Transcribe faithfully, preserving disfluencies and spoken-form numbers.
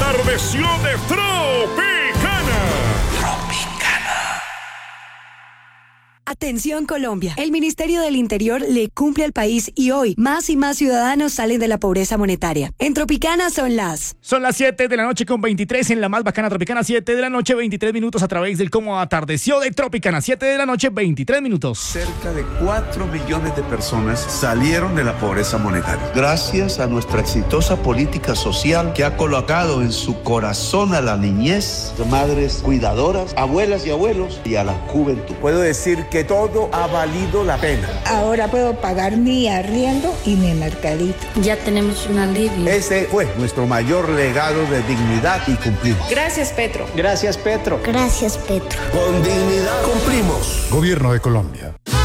atardeció de Tropicana. Atención Colombia, el Ministerio del Interior le cumple al país y hoy más y más ciudadanos salen de la pobreza monetaria. En Tropicana son las... Son las siete de la noche con veintitrés en la más bacana Tropicana, siete de la noche veintitrés minutos a través del cómo atardeció de Tropicana, siete de la noche veintitrés minutos. Cerca de cuatro millones de personas salieron de la pobreza monetaria. Gracias a nuestra exitosa política social que ha colocado en su corazón a la niñez, madres cuidadoras, abuelas y abuelos y a la juventud. Puedo decir que todo ha valido la pena. Ahora puedo pagar mi arriendo y mi mercadito. Ya tenemos un alivio. Ese fue nuestro mayor legado de dignidad y cumplimos. Gracias, Petro. Gracias, Petro. Gracias, Petro. Con dignidad cumplimos. Gobierno de Colombia.